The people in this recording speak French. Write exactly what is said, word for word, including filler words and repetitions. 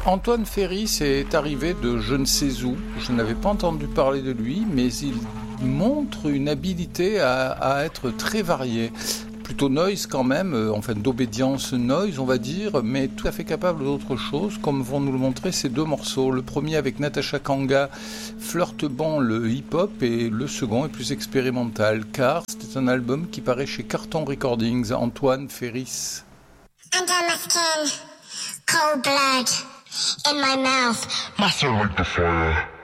Antoine Ferris est arrivé de je ne sais où. Je n'avais pas entendu parler de lui, mais il montre une habilité à, à être très varié. Plutôt noise quand même, enfin d'obédience noise on va dire, mais tout à fait capable d'autre chose, comme vont nous le montrer ces deux morceaux. Le premier avec Natasha Kanga flirte bon le hip-hop et le second est plus expérimental, car c'est un album qui paraît chez Carton Recordings. Antoine Ferris. Under my skin, cold blood in my mouth, Master like the fire.